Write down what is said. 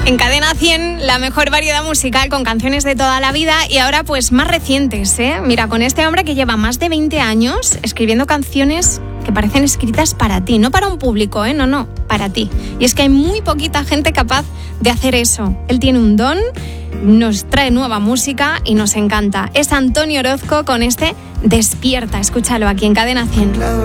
En Cadena 100, la mejor variedad musical con canciones de toda la vida y ahora pues más recientes, ¿eh? Mira, con este hombre que lleva más de 20 años escribiendo canciones que parecen escritas para ti, no para un público, no, para ti. Y es que hay muy poquita gente capaz de hacer eso. Él tiene un don, nos trae nueva música y nos encanta. Es Antonio Orozco con este Despierta. Escúchalo aquí en Cadena 100.